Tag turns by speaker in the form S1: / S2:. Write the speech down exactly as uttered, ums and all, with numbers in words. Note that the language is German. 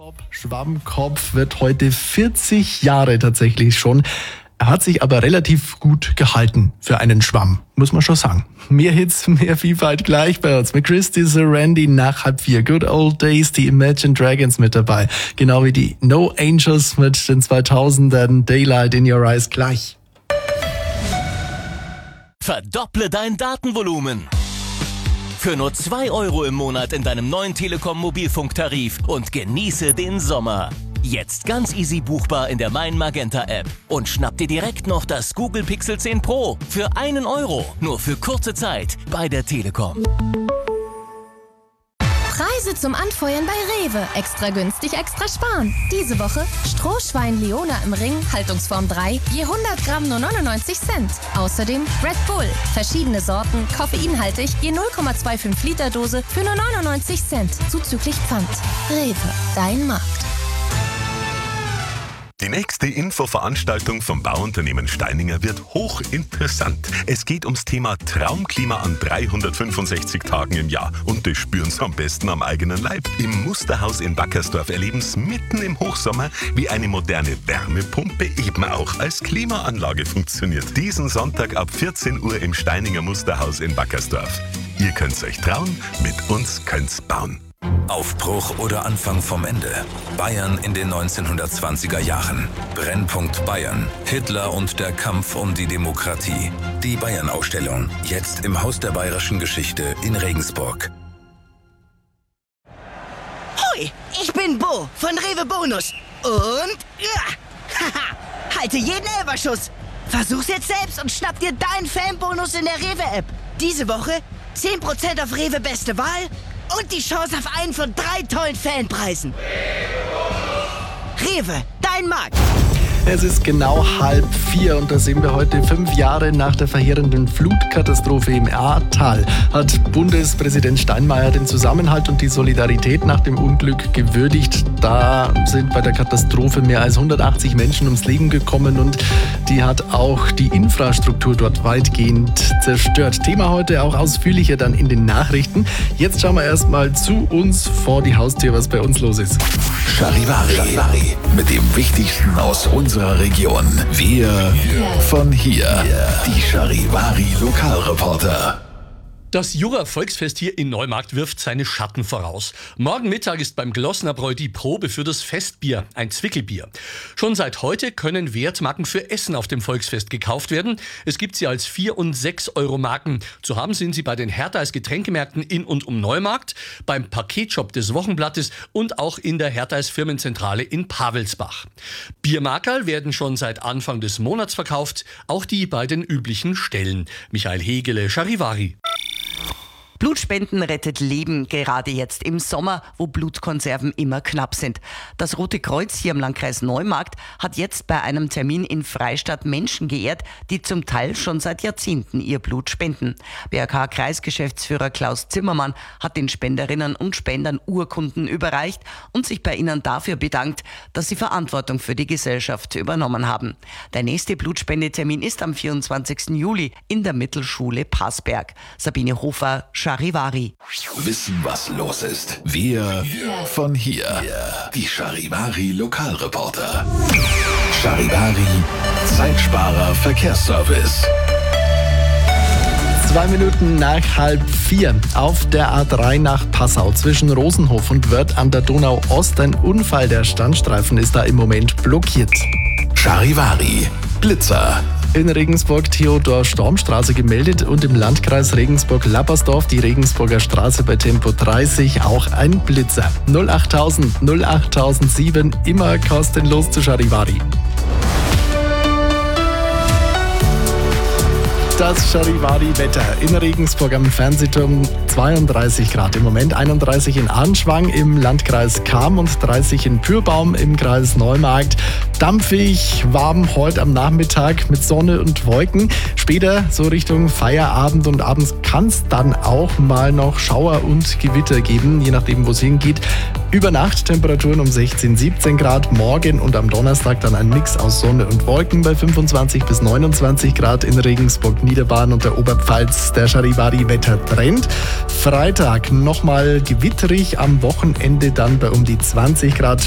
S1: Schwammkopf wird heute vierzig Jahre tatsächlich schon. Er hat sich aber relativ gut gehalten für einen Schwamm, muss man schon sagen. Mehr Hits, mehr Vielfalt gleich bei uns. Mit Christy Randy nach halb vier. Good Old Days, die Imagine Dragons mit dabei. Genau wie die No Angels mit den zweitausendern. Daylight in Your Eyes gleich.
S2: Verdopple dein Datenvolumen. Für nur zwei Euro im Monat in deinem neuen Telekom-Mobilfunktarif und genieße den Sommer. Jetzt ganz easy buchbar in der Mein Magenta App. Und schnapp dir direkt noch das Google Pixel zehn Pro für einen Euro. Nur für kurze Zeit bei der Telekom.
S3: Preise zum Anfeuern bei Rewe. Extra günstig, extra sparen. Diese Woche Strohschwein Leona im Ring, Haltungsform drei, je hundert Gramm nur neunundneunzig Cent. Außerdem Red Bull, verschiedene Sorten, koffeinhaltig, je null Komma fünfundzwanzig Liter Dose für nur neunundneunzig Cent, zuzüglich Pfand. Rewe, dein Markt.
S4: Die nächste Infoveranstaltung vom Bauunternehmen Steininger wird hochinteressant. Es geht ums Thema Traumklima an dreihundertfünfundsechzig Tagen im Jahr. Und das spüren Sie am besten am eigenen Leib. Im Musterhaus in Wackersdorf erleben Sie mitten im Hochsommer, wie eine moderne Wärmepumpe eben auch als Klimaanlage funktioniert. Diesen Sonntag ab vierzehn Uhr im Steininger Musterhaus in Wackersdorf. Ihr könnt's euch trauen, mit uns könnt's bauen.
S5: Aufbruch oder Anfang vom Ende. Bayern in den neunzehnhundertzwanziger Jahren. Brennpunkt Bayern. Hitler und der Kampf um die Demokratie. Die Bayern-Ausstellung. Jetzt im Haus der Bayerischen Geschichte in Regensburg.
S6: Hoi, ich bin Bo von Rewe Bonus. Und ja, haha, halte jeden Elferschuss. Versuch's jetzt selbst und schnapp dir deinen Fanbonus in der Rewe-App. Diese Woche zehn Prozent auf Rewe Beste Wahl und die Chance auf einen von drei tollen Fanpreisen. Rewe, dein Markt.
S1: Es ist genau halb vier und da sehen wir heute fünf Jahre nach der verheerenden Flutkatastrophe im Ahrtal. Hat Bundespräsident Steinmeier den Zusammenhalt und die Solidarität nach dem Unglück gewürdigt. Da sind bei der Katastrophe mehr als hundertachtzig Menschen ums Leben gekommen und die hat auch die Infrastruktur dort weitgehend zerstört. Thema heute auch ausführlicher dann in den Nachrichten. Jetzt schauen wir erstmal zu uns vor die Haustür, was bei uns los ist.
S5: Charivari, Charivari mit dem Wichtigsten aus unserer Region. Wir von hier. Die Charivari Lokalreporter.
S7: Das Jura-Volksfest hier in Neumarkt wirft seine Schatten voraus. Morgen Mittag ist beim Glossnerbräu die Probe für das Festbier, ein Zwickelbier. Schon seit heute können Wertmarken für Essen auf dem Volksfest gekauft werden. Es gibt sie als vier- und sechs Euro Marken. Zu haben sind sie bei den Hertha-Eis Getränkemärkten in und um Neumarkt, beim Paketshop des Wochenblattes und auch in der Hertha-Eis Firmenzentrale in Pavelsbach. Biermarkerl werden schon seit Anfang des Monats verkauft, auch die bei den üblichen Stellen. Michael Hegele, Charivari.
S8: Blutspenden rettet Leben, gerade jetzt im Sommer, wo Blutkonserven immer knapp sind. Das Rote Kreuz hier im Landkreis Neumarkt hat jetzt bei einem Termin in Freistadt Menschen geehrt, die zum Teil schon seit Jahrzehnten ihr Blut spenden. B R K-Kreisgeschäftsführer Klaus Zimmermann hat den Spenderinnen und Spendern Urkunden überreicht und sich bei ihnen dafür bedankt, dass sie Verantwortung für die Gesellschaft übernommen haben. Der nächste Blutspendetermin ist am vierundzwanzigsten Juli in der Mittelschule Passberg. Sabine Hofer, Charivari.
S5: Wissen, was los ist. Wir von hier. Die Charivari Lokalreporter. Charivari Zeitsparer Verkehrsservice.
S1: Zwei Minuten nach halb vier auf der A drei nach Passau zwischen Rosenhof und Wörth an der Donau Ost. Ein Unfall, der Standstreifen ist da im Moment blockiert.
S5: Charivari Blitzer.
S1: In Regensburg Theodor-Storm-Straße gemeldet und im Landkreis Regensburg-Lappersdorf die Regensburger Straße bei Tempo dreißig auch ein Blitzer. null achttausend null achttausendsieben, immer kostenlos zu Charivari. Das Charivari-Wetter in Regensburg am Fernsehturm zweiunddreißig Grad im Moment, einunddreißig in Arnschwang im Landkreis Cham und dreißig in Pyrbaum im Kreis Neumarkt. Dampfig, warm heute am Nachmittag mit Sonne und Wolken. Später so Richtung Feierabend und abends kann es dann auch mal noch Schauer und Gewitter geben, je nachdem wo es hingeht. Über Nacht Temperaturen um sechzehn, siebzehn Grad, morgen und am Donnerstag dann ein Mix aus Sonne und Wolken bei fünfundzwanzig bis neunundzwanzig Grad in Regensburg, Niederbayern und der Oberpfalz. Der Charivari-Wetter-Trend. Freitag nochmal gewitterig, am Wochenende dann bei um die zwanzig Grad.